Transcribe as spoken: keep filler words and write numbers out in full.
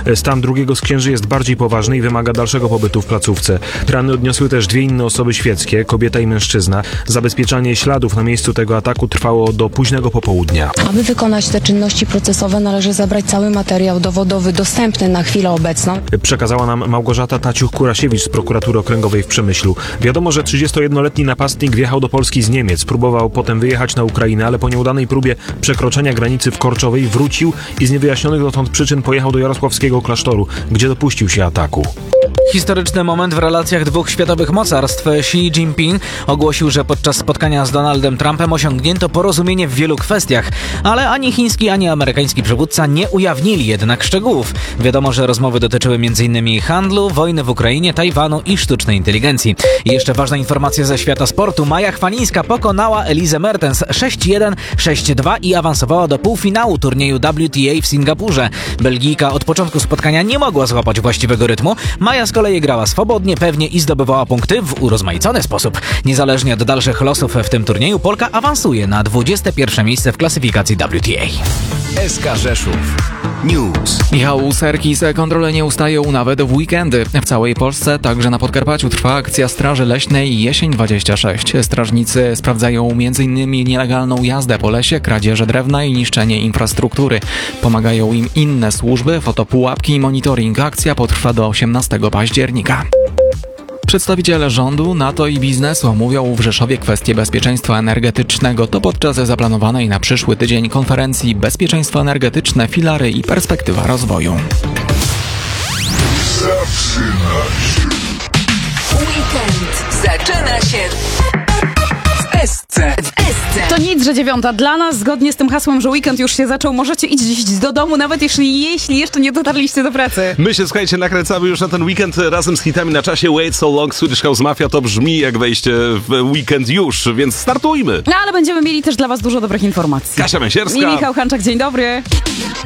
Stan drugiego z księży jest bardziej poważny i wymaga dalszego pobytu w placówce. Rany odniosły też dwie inne osoby świeckie, kobieta i mężczyzna. Zabezpieczanie śladów na miejscu tego ataku trwało do późnego popołudnia. Aby wykonać te czynności procesowe, należy zebrać cały materiał dowodowy dostępny na chwilę obecną. Przekazała nam Małgorzata Taciuch-Kurasiewicz z prokuratury okręgowej w Przemyślu. Wiadomo, że trzydziestojednoletni napastnik wjechał do Polski z Niemiec. Próbował potem wyjechać na Ukrainę, ale po nieudanej próbie przekroczenia granicy w Korczowej wrócił i z niewyjaśnionych dotąd przyczyn pojechał do jarosławskiego klasztoru, gdzie dopuścił się ataku. Historyczny moment w relacjach dwóch światowych mocarstw. Xi Jinping ogłosił, że podczas spotkania z Donaldem Trumpem osiągnięto porozumienie w wielu kwestiach, ale ani chiński, ani amerykański przywódca nie ujawnili jednak szczegółów. Wiadomo, że rozmowy dotyczyły m.in. handlu, wojny w Ukrainie, Tajwanu i sztucznej inteligencji. I jeszcze ważna informacja ze świata sportu. Maja Chwalińska pokonała Elizę Mertens sześć jeden, sześć dwa i awansowała do półfinału turnieju W T A w Singapurze. Belgijka od początku spotkania nie mogła złapać właściwego rytmu. Maja z kolei grała swobodnie, pewnie i zdobywała punkty w urozmaicony sposób. Niezależnie od dalszych losów w tym turnieju, Polka awansuje na dwudzieste pierwsze miejsce w klasyfikacji W T A. S K Rzeszów News. Michał Serkis, kontrole nie ustają nawet w weekendy. W całej Polsce, także na Podkarpaciu, trwa akcja Straży Leśnej Jesień dwadzieścia sześć. Strażnicy sprawdzają m.in. nielegalną jazdę po lesie, kradzieże drewna i niszczenie infrastruktury. Pomagają im inne służby, fotopułapki i monitoring. Akcja potrwa do osiemnastego października. Przedstawiciele rządu, NATO i biznesu omówią w Rzeszowie kwestie bezpieczeństwa energetycznego. To podczas zaplanowanej na przyszły tydzień konferencji Bezpieczeństwo energetyczne, filary i perspektywa rozwoju. Zaczyna się. Weekend zaczyna się w S C. W S C. To nic, że dziewiąta. Dla nas, zgodnie z tym hasłem, że weekend już się zaczął, możecie iść do domu, nawet jeśli, jeśli jeszcze nie dotarliście do pracy. My się, słuchajcie, nakręcamy już na ten weekend razem z hitami na czasie Wait So Long, Swedish House Mafia. To brzmi jak wejście w weekend już, więc startujmy. No ale będziemy mieli też dla was dużo dobrych informacji. Kasia Męsierska I Michał Hanczak, dzień dobry.